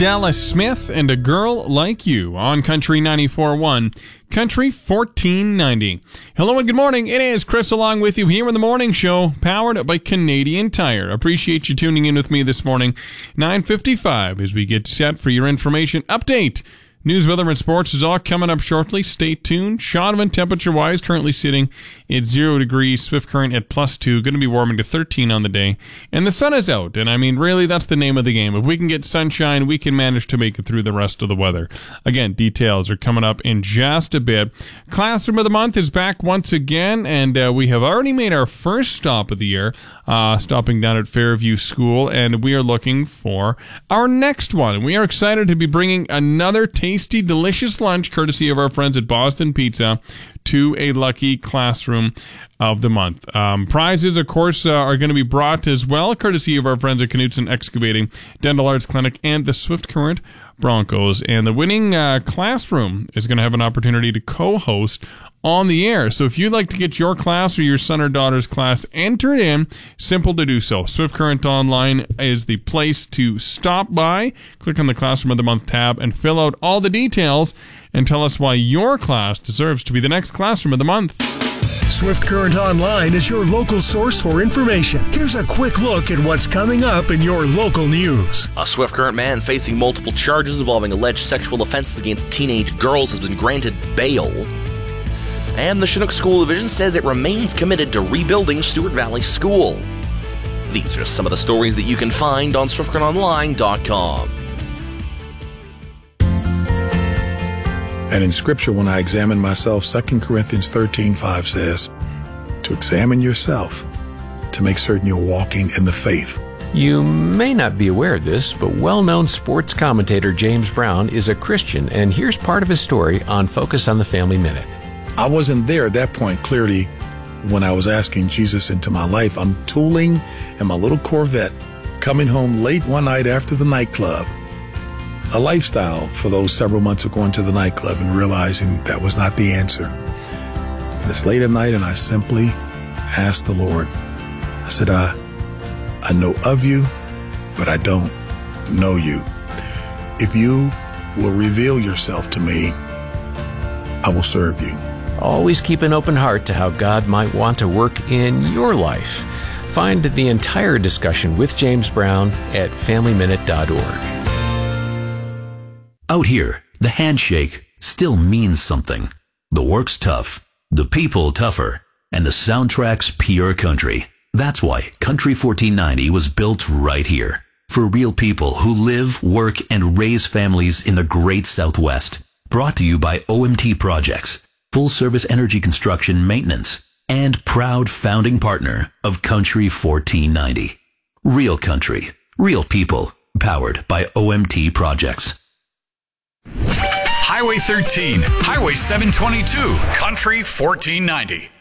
Dallas Smith and A Girl Like You on Country 94.1, Country 1490. Hello and good morning. It is Chris along with you here in the morning show, powered by Canadian Tire. Appreciate you tuning in with me this morning, 9:55, as we get set for your information update. News, weather, and sports is all coming up shortly. Stay tuned. Shaunavon, temperature-wise, currently sitting at 0 degrees. Swift Current at +2. Going to be warming to 13 on the day. And the sun is out. And, I mean, really, that's the name of the game. If we can get sunshine, we can manage to make it through the rest of the weather. Again, details are coming up in just a bit. Classroom of the Month is back once again. And we have already made our first stop of the year, stopping down at Fairview School. And we are looking for our next one. We are excited to be bringing another tasty, delicious lunch, courtesy of our friends at Boston Pizza, to a lucky classroom of the month. Prizes, of course, are going to be brought as well, courtesy of our friends at Knutson Excavating, Dental Arts Clinic, and the Swift Current Broncos. And the winning classroom is going to have an opportunity to co-host on the air. So if you'd like to get your class or your son or daughter's class entered in, simple to do so. Swift Current Online is the place to stop by. Click on the Classroom of the Month tab and fill out all the details and tell us why your class deserves to be the next Classroom of the Month. Swift Current Online is your local source for information. Here's a quick look at what's coming up in your local news. A Swift Current man facing multiple charges involving alleged sexual offenses against teenage girls has been granted bail. And the Chinook School Division says it remains committed to rebuilding Stewart Valley School. These are some of the stories that you can find on SwiftCurrentOnline.com. And in Scripture, when I examine myself, 2 Corinthians 13:5 says, to examine yourself, to make certain you're walking in the faith. You may not be aware of this, but well-known sports commentator James Brown is a Christian, and here's part of his story on Focus on the Family Minute. I wasn't there at that point, clearly, when I was asking Jesus into my life. I'm tooling in my little Corvette, coming home late one night after the nightclub. A lifestyle for those several months of going to the nightclub and realizing that was not the answer. And it's late at night, and I simply asked the Lord. I said, I know of you, but I don't know you. If you will reveal yourself to me, I will serve you. Always keep an open heart to how God might want to work in your life. Find the entire discussion with James Brown at FamilyMinute.org. Out here, the handshake still means something. The work's tough, the people tougher, and the soundtrack's pure country. That's why Country 1490 was built right here. For real people who live, work, and raise families in the great Southwest. Brought to you by OMT Projects, full-service energy construction maintenance, and proud founding partner of Country 1490. Real country, real people, powered by OMT Projects. Highway 13, Highway 722, Country 1490.